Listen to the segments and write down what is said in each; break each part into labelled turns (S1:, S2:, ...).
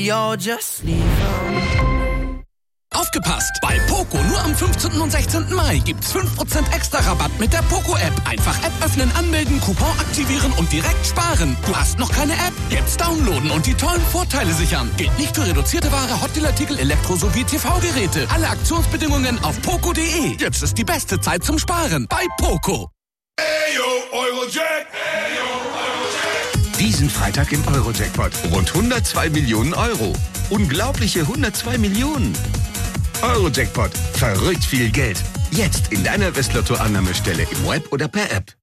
S1: Yo, just leave.
S2: Aufgepasst! Bei Poco nur am 15. und 16. Mai gibt's 5% extra Rabatt mit der Poco-App. Einfach App öffnen, anmelden, Coupon aktivieren und direkt sparen. Du hast noch keine App? Jetzt downloaden und die tollen Vorteile sichern. Gilt nicht für reduzierte Ware, Hotdeal-Artikel, Elektro- sowie TV-Geräte. Alle Aktionsbedingungen auf poco.de. Jetzt ist die beste Zeit zum Sparen bei Poco.
S3: Ayo, Eurojack! Ayo, Eurojack!
S4: Diesen Freitag im Eurojackpot. Rund 102 Millionen Euro. Unglaubliche 102 Millionen. Eurojackpot. Verrückt viel Geld. Jetzt in deiner Westlotto-Annahmestelle im Web oder per App.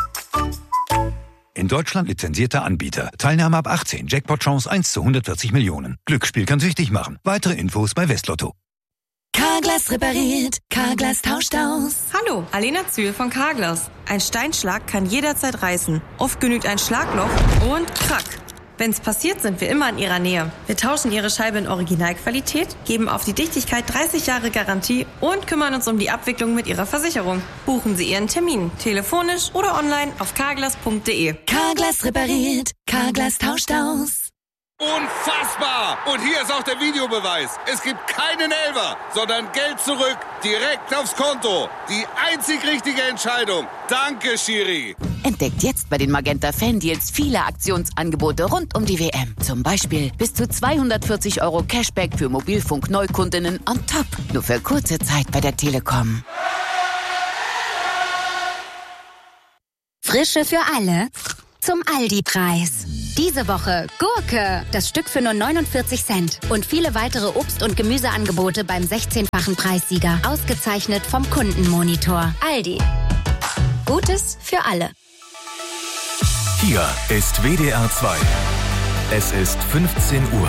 S5: In Deutschland lizenzierter Anbieter. Teilnahme ab 18. Jackpot-Chance 1 zu 140 Millionen. Glücksspiel kann süchtig machen. Weitere Infos bei Westlotto.
S6: Carglass repariert. Carglass tauscht aus.
S7: Hallo, Alena Zühl von Carglass. Ein Steinschlag kann jederzeit reißen. Oft genügt ein Schlagloch und krack. Wenn's passiert, sind wir immer in Ihrer Nähe. Wir tauschen Ihre Scheibe in Originalqualität, geben auf die Dichtigkeit 30 Jahre Garantie und kümmern uns um die Abwicklung mit Ihrer Versicherung. Buchen Sie Ihren Termin, telefonisch oder online auf carglass.de.
S6: Carglass repariert. Carglass tauscht aus.
S3: Unfassbar! Und hier ist auch der Videobeweis. Es gibt keinen Elfer, sondern Geld zurück, direkt aufs Konto. Die einzig richtige Entscheidung. Danke, Schiri.
S8: Entdeckt jetzt bei den Magenta Fan-Deals viele Aktionsangebote rund um die WM. Zum Beispiel bis zu 240 € Cashback für Mobilfunk-Neukundinnen on top. Nur für kurze Zeit bei der Telekom.
S9: Frische für alle zum Aldi-Preis. Diese Woche Gurke, das Stück für nur 49 Cent. Und viele weitere Obst- und Gemüseangebote beim 16-fachen Preissieger. Ausgezeichnet vom Kundenmonitor. Aldi. Gutes für alle.
S10: Hier ist WDR 2. Es ist 15 Uhr.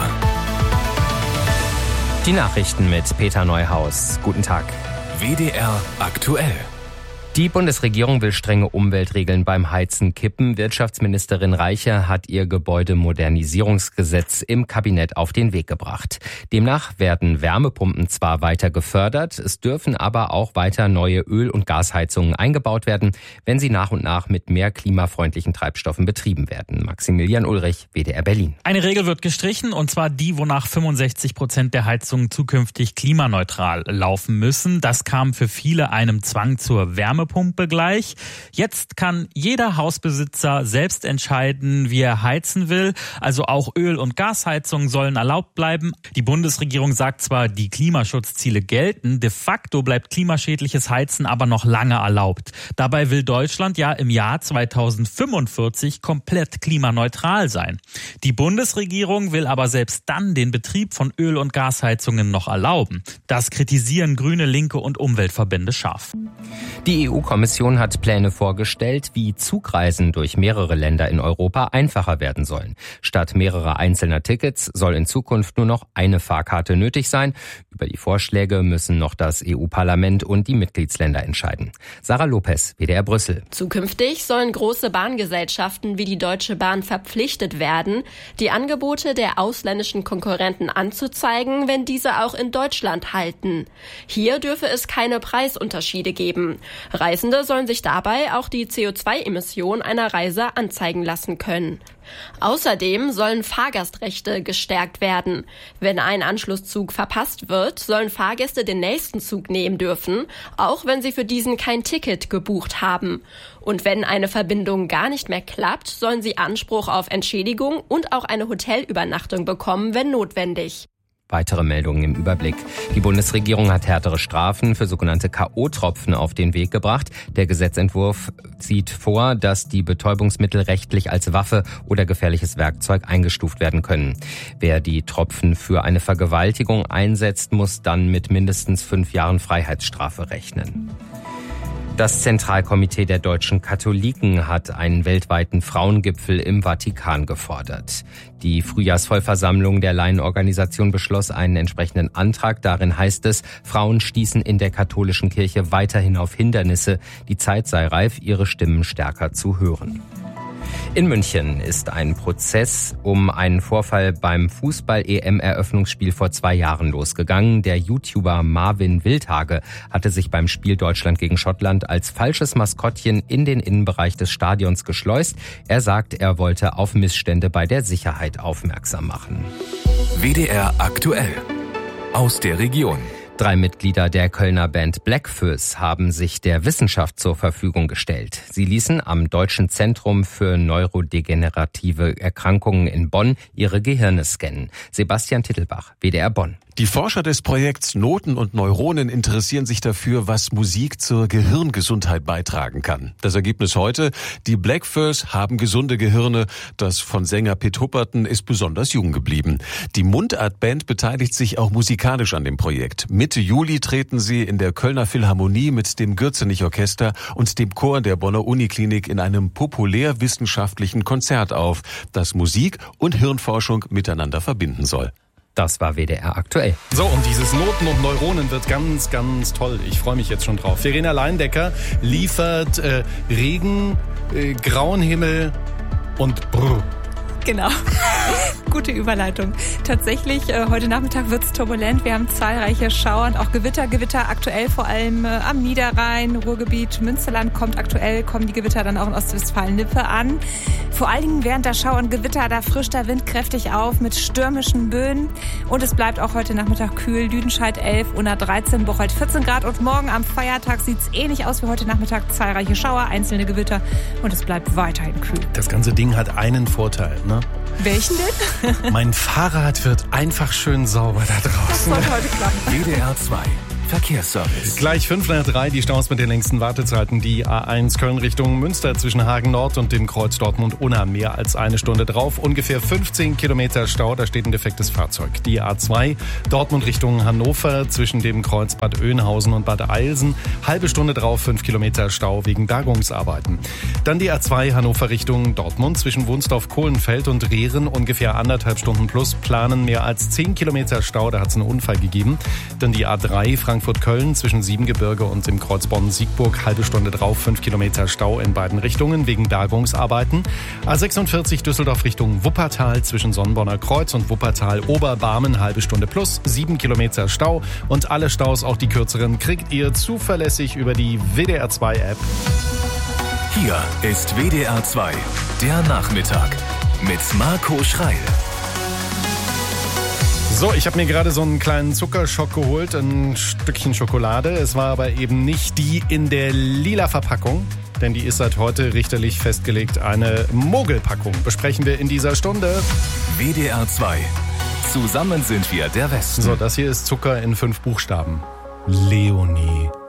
S11: Die Nachrichten mit Peter Neuhaus. Guten Tag.
S10: WDR aktuell.
S11: Die Bundesregierung will strenge Umweltregeln beim Heizen kippen. Wirtschaftsministerin Reiche hat ihr Gebäudemodernisierungsgesetz im Kabinett auf den Weg gebracht. Demnach werden Wärmepumpen zwar weiter gefördert, es dürfen aber auch weiter neue Öl- und Gasheizungen eingebaut werden, wenn sie nach und nach mit mehr klimafreundlichen Treibstoffen betrieben werden. Maximilian Ulrich, WDR Berlin.
S12: Eine Regel wird gestrichen, und zwar die, wonach 65% der Heizungen zukünftig klimaneutral laufen müssen. Das kam für viele einem Zwang zur Wärmepumpe gleich. Jetzt kann jeder Hausbesitzer selbst entscheiden, wie er heizen will. Also auch Öl- und Gasheizungen sollen erlaubt bleiben. Die Bundesregierung sagt zwar, die Klimaschutzziele gelten, de facto bleibt klimaschädliches Heizen aber noch lange erlaubt. Dabei will Deutschland ja im Jahr 2045 komplett klimaneutral sein. Die Bundesregierung will aber selbst dann den Betrieb von Öl- und Gasheizungen noch erlauben. Das kritisieren Grüne, Linke und Umweltverbände scharf.
S11: Die EU-Kommission hat Pläne vorgestellt, wie Zugreisen durch mehrere Länder in Europa einfacher werden sollen. Statt mehrerer einzelner Tickets soll in Zukunft nur noch eine Fahrkarte nötig sein. Über die Vorschläge müssen noch das EU-Parlament und die Mitgliedsländer entscheiden. Sarah Lopez, WDR Brüssel.
S13: Zukünftig sollen große Bahngesellschaften wie die Deutsche Bahn verpflichtet werden, die Angebote der ausländischen Konkurrenten anzuzeigen, wenn diese auch in Deutschland halten. Hier dürfe es keine Preisunterschiede geben. Reisende sollen sich dabei auch die CO2-Emission einer Reise anzeigen lassen können. Außerdem sollen Fahrgastrechte gestärkt werden. Wenn ein Anschlusszug verpasst wird, sollen Fahrgäste den nächsten Zug nehmen dürfen, auch wenn sie für diesen kein Ticket gebucht haben. Und wenn eine Verbindung gar nicht mehr klappt, sollen sie Anspruch auf Entschädigung und auch eine Hotelübernachtung bekommen, wenn notwendig.
S11: Weitere Meldungen im Überblick. Die Bundesregierung hat härtere Strafen für sogenannte K.O.-Tropfen auf den Weg gebracht. Der Gesetzentwurf sieht vor, dass die Betäubungsmittel rechtlich als Waffe oder gefährliches Werkzeug eingestuft werden können. Wer die Tropfen für eine Vergewaltigung einsetzt, muss dann mit mindestens 5 Jahren Freiheitsstrafe rechnen. Das Zentralkomitee der deutschen Katholiken hat einen weltweiten Frauengipfel im Vatikan gefordert. Die Frühjahrsvollversammlung der Laienorganisation beschloss einen entsprechenden Antrag. Darin heißt es, Frauen stießen in der katholischen Kirche weiterhin auf Hindernisse. Die Zeit sei reif, ihre Stimmen stärker zu hören. In München ist ein Prozess um einen Vorfall beim Fußball-EM-Eröffnungsspiel vor 2 Jahren losgegangen. Der YouTuber Marvin Wildhage hatte sich beim Spiel Deutschland gegen Schottland als falsches Maskottchen in den Innenbereich des Stadions geschleust. Er sagt, er wollte auf Missstände bei der Sicherheit aufmerksam machen.
S10: WDR aktuell. Aus der Region.
S11: 3 Mitglieder der Kölner Band Blackfoes haben sich der Wissenschaft zur Verfügung gestellt. Sie ließen am Deutschen Zentrum für neurodegenerative Erkrankungen in Bonn ihre Gehirne scannen. Sebastian Tittelbach, WDR Bonn.
S1: Die Forscher des Projekts Noten und Neuronen interessieren sich dafür, was Musik zur Gehirngesundheit beitragen kann. Das Ergebnis heute: Die Blackfoes haben gesunde Gehirne. Das von Sänger Pitt Hupperton ist besonders jung geblieben. Die Mundart-Band beteiligt sich auch musikalisch an dem Projekt. Mitte Juli treten sie in der Kölner Philharmonie mit dem Gürzenich-Orchester und dem Chor der Bonner Uniklinik in einem populärwissenschaftlichen Konzert auf, das Musik und Hirnforschung miteinander verbinden soll.
S11: Das war WDR aktuell.
S14: So, und dieses Noten und Neuronen wird ganz, ganz toll. Ich freue mich jetzt schon drauf. Verena Leindecker liefert Regen, grauen Himmel und Brrr.
S15: Genau. Gute Überleitung. Tatsächlich, heute Nachmittag wird's turbulent. Wir haben zahlreiche Schauer und auch Gewitter. Gewitter aktuell vor allem am Niederrhein, Ruhrgebiet, Münsterland kommen die Gewitter dann auch in Ostwestfalen-Lippe an. Vor allen Dingen während der Schauer und Gewitter, da frischt der Wind kräftig auf mit stürmischen Böen. Und es bleibt auch heute Nachmittag kühl. Lüdenscheid 11, Unna 13, Bocholt 14 Grad. Und morgen am Feiertag sieht's ähnlich aus wie heute Nachmittag. Zahlreiche Schauer, einzelne Gewitter. Und es bleibt weiterhin kühl.
S14: Das ganze Ding hat einen Vorteil, ne?
S15: Welchen denn?
S14: Mein Fahrrad wird einfach schön sauber da draußen.
S15: Das sollte heute klappen.
S10: WDR 2 Verkehrsservice.
S14: Gleich 5 nach 3, die Staus mit den längsten Wartezeiten. Die A1 Köln Richtung Münster zwischen Hagen Nord und dem Kreuz Dortmund-Unna. Mehr als 1 Stunde drauf. Ungefähr 15 Kilometer Stau, da steht ein defektes Fahrzeug. Die A2 Dortmund Richtung Hannover zwischen dem Kreuz Bad Oeynhausen und Bad Eilsen. Halbe Stunde drauf, 5 Kilometer Stau wegen Bergungsarbeiten. Dann die A2 Hannover Richtung Dortmund zwischen Wunsdorf-Kohlenfeld und Rehren. Ungefähr 1,5 Stunden plus, planen mehr als 10 Kilometer Stau. Da hat es einen Unfall gegeben. Dann die A3 Frankfurt-Köln zwischen Siebengebirge und dem Kreuz Bonn-Siegburg. Halbe Stunde drauf, 5 Kilometer Stau in beiden Richtungen wegen Bergungsarbeiten. A46 Düsseldorf Richtung Wuppertal zwischen Sonnenborner Kreuz und Wuppertal-Oberbarmen. Halbe Stunde plus, 7 Kilometer Stau. Und alle Staus, auch die kürzeren, kriegt ihr zuverlässig über die WDR 2 App.
S10: Hier ist WDR 2, der Nachmittag mit Marco Schreil.
S14: So, ich habe mir gerade so einen kleinen Zuckerschock geholt, ein Stückchen Schokolade. Es war aber eben nicht die in der lila Verpackung, denn die ist seit heute richterlich festgelegt eine Mogelpackung. Besprechen wir in dieser Stunde.
S10: WDR 2. Zusammen sind wir der Westen.
S14: So, das hier ist Zucker in 5 Buchstaben. Leonie.